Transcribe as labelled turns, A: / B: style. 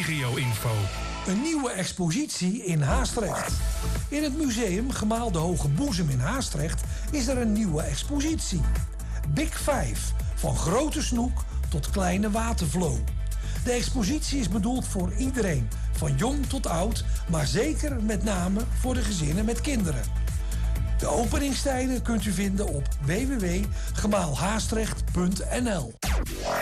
A: regio-info.
B: Een nieuwe expositie in Haastrecht. In het museum Gemaal de Hoge Boezem in Haastrecht is er een nieuwe expositie. Big Five, van grote snoek tot kleine watervloo. De expositie is bedoeld voor iedereen, van jong tot oud, maar zeker met name voor de gezinnen met kinderen. De openingstijden kunt u vinden op www.gemaalhaastrecht.nl.